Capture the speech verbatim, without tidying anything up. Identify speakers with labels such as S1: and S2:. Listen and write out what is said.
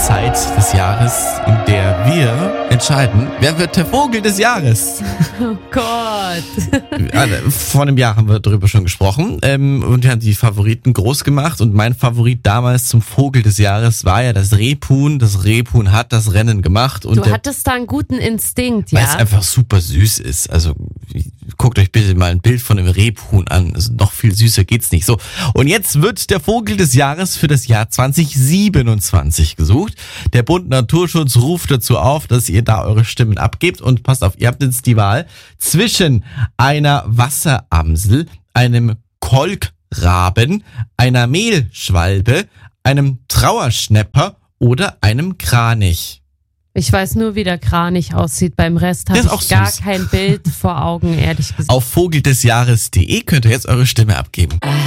S1: Zeit des Jahres, in der wir entscheiden, wer wird der Vogel des Jahres.
S2: Oh Gott.
S1: Also, vor einem Jahr haben wir darüber schon gesprochen ähm, und wir haben die Favoriten groß gemacht und mein Favorit damals zum Vogel des Jahres war ja das Rebhuhn. Das Rebhuhn hat das Rennen gemacht. Und
S2: Du
S1: der,
S2: hattest da einen guten Instinkt,
S1: weil
S2: ja?
S1: es einfach super süß ist. Also guckt euch bitte mal ein Bild von einem Rebhuhn an. Also, noch viel süßer geht's nicht. So, und jetzt wird der Vogel des Jahres für das Jahr zwanzig siebenundzwanzig gesucht. Der Bund Naturschutz ruft dazu auf, dass ihr da eure Stimmen abgebt. Und passt auf, ihr habt jetzt die Wahl zwischen einer Wasseramsel, einem Kolkraben, einer Mehlschwalbe, einem Trauerschnäpper oder einem Kranich.
S2: Ich weiß nur, wie der Kranich aussieht. Beim Rest habe
S1: Der ist auch
S2: ich gar
S1: süß.
S2: kein Bild vor Augen, ehrlich gesagt.
S1: Auf vogeldesjahres punkt de könnt ihr jetzt eure Stimme abgeben.